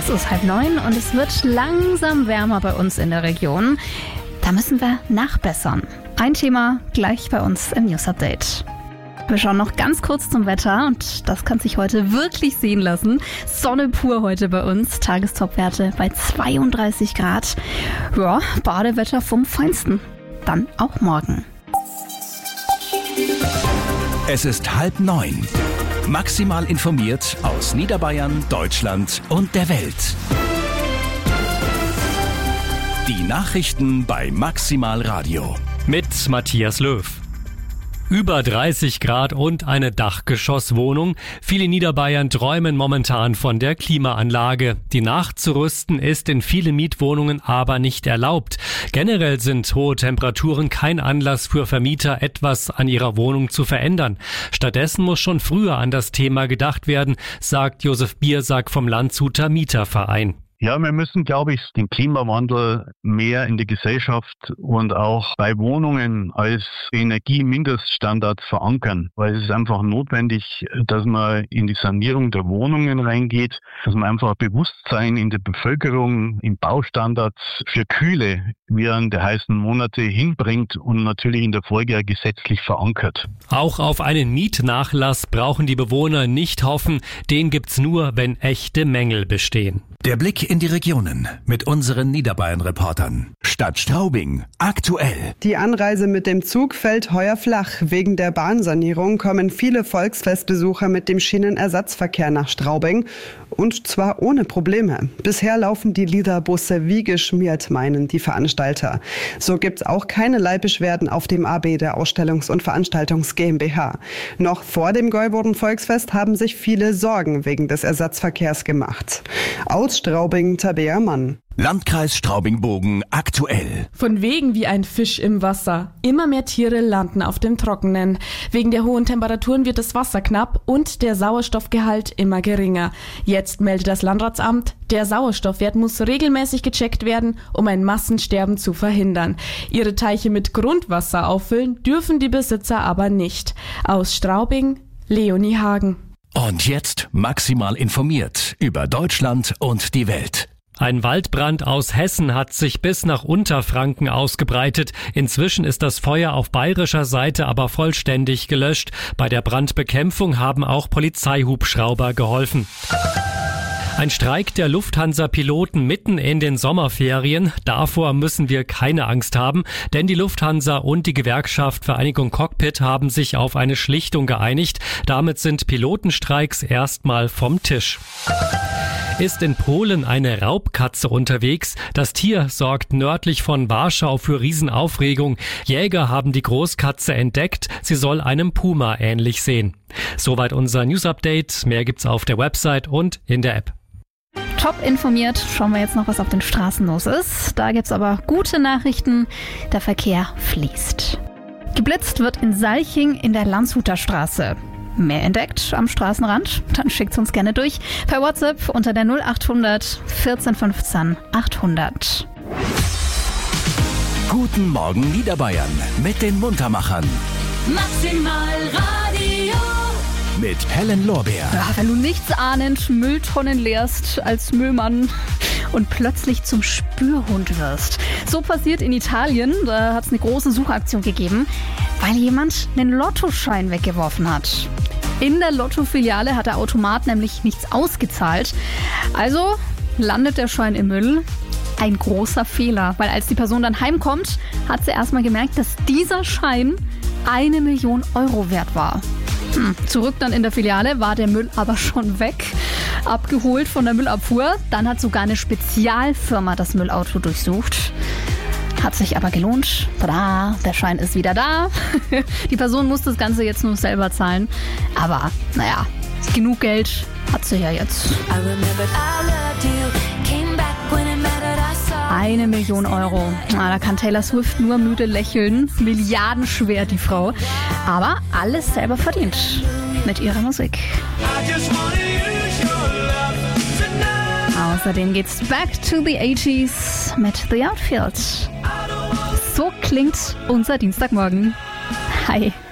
Es ist 8:30 und es wird langsam wärmer bei uns in der Region. Da müssen wir nachbessern. Ein Thema gleich bei uns im News Update. Wir schauen noch ganz kurz zum Wetter und das kann sich heute wirklich sehen lassen. Sonne pur heute bei uns, Tagestopwerte bei 32 Grad. Ja, Badewetter vom Feinsten. Dann auch morgen. Es ist 8:30. Maximal informiert aus Niederbayern, Deutschland und der Welt. Die Nachrichten bei Maximal Radio. Mit Matthias Löw. Über 30 Grad und eine Dachgeschosswohnung. Viele in Niederbayern träumen momentan von der Klimaanlage. Die nachzurüsten ist in vielen Mietwohnungen aber nicht erlaubt. Generell sind hohe Temperaturen kein Anlass für Vermieter, etwas an ihrer Wohnung zu verändern. Stattdessen muss schon früher an das Thema gedacht werden, sagt Josef Biersack vom Landshuter Mieterverein. Ja, wir müssen, glaube ich, den Klimawandel mehr in die Gesellschaft und auch bei Wohnungen als Energiemindeststandard verankern, weil es ist einfach notwendig, dass man in die Sanierung der Wohnungen reingeht, dass man einfach Bewusstsein in der Bevölkerung, im Baustandards für Kühle während der heißen Monate hinbringt und natürlich in der Folge gesetzlich verankert. Auch auf einen Mietnachlass brauchen die Bewohner nicht hoffen, den gibt's nur, wenn echte Mängel bestehen. Der Blick in die Regionen mit unseren Niederbayern-Reportern. Stadt Straubing, aktuell. Die Anreise mit dem Zug fällt heuer flach. Wegen der Bahnsanierung kommen viele Volksfestbesucher mit dem Schienenersatzverkehr nach Straubing. Und zwar ohne Probleme. Bisher laufen die Liederbusse wie geschmiert, meinen die Veranstalter. So gibt's auch keinerlei Beschwerden auf dem AB der Ausstellungs- und Veranstaltungs GmbH. Noch vor dem Gäuboden Volksfest haben sich viele Sorgen wegen des Ersatzverkehrs gemacht. Aus Straubing, Tabea Mann. Landkreis Straubing-Bogen aktuell. Von wegen wie ein Fisch im Wasser. Immer mehr Tiere landen auf dem Trockenen. Wegen der hohen Temperaturen wird das Wasser knapp und der Sauerstoffgehalt immer geringer. Jetzt meldet das Landratsamt, der Sauerstoffwert muss regelmäßig gecheckt werden, um ein Massensterben zu verhindern. Ihre Teiche mit Grundwasser auffüllen dürfen die Besitzer aber nicht. Aus Straubing, Leonie Hagen. Und jetzt maximal informiert über Deutschland und die Welt. Ein Waldbrand aus Hessen hat sich bis nach Unterfranken ausgebreitet. Inzwischen ist das Feuer auf bayerischer Seite aber vollständig gelöscht. Bei der Brandbekämpfung haben auch Polizeihubschrauber geholfen. Ein Streik der Lufthansa-Piloten mitten in den Sommerferien. Davor müssen wir keine Angst haben, denn die Lufthansa und die Gewerkschaft Vereinigung Cockpit haben sich auf eine Schlichtung geeinigt. Damit sind Pilotenstreiks erstmal vom Tisch. Ist in Polen eine Raubkatze unterwegs. Das Tier sorgt nördlich von Warschau für Riesenaufregung. Jäger haben die Großkatze entdeckt. Sie soll einem Puma ähnlich sehen. Soweit unser News-Update. Mehr gibt's auf der Website und in der App. Top informiert, schauen wir jetzt noch, was auf den Straßen los ist. Da gibt's aber gute Nachrichten. Der Verkehr fließt. Geblitzt wird in Salching in der Landshuter Straße. Mehr entdeckt am Straßenrand? Dann schickt's uns gerne durch. Per WhatsApp unter der 0800 14 15 800. Guten Morgen Niederbayern mit den Muntermachern. Maximal Radio. Mit Helen Lorbeer. Ja, wenn du nichts ahnend Mülltonnen leerst als Müllmann und plötzlich zum Spürhund wirst. So passiert in Italien. Da hat es eine große Suchaktion gegeben, weil jemand einen Lottoschein weggeworfen hat. In der Lottofiliale hat der Automat nämlich nichts ausgezahlt. Also landet der Schein im Müll. Ein großer Fehler, weil als die Person dann heimkommt, hat sie erstmal gemerkt, dass dieser Schein 1 Million Euro wert war. Zurück dann in der Filiale war der Müll aber schon weg, abgeholt von der Müllabfuhr. Dann hat sogar eine Spezialfirma das Müllauto durchsucht. Hat sich aber gelohnt. Tada, der Schein ist wieder da. Die Person muss das Ganze jetzt nur selber zahlen. Aber naja, genug Geld hat sie ja jetzt. 1 Million Euro. Da kann Taylor Swift nur müde lächeln. Milliardenschwer die Frau. Aber alles selber verdient mit ihrer Musik. Außerdem geht's back to the 80s mit The Outfield. So klingt unser Dienstagmorgen. Hi.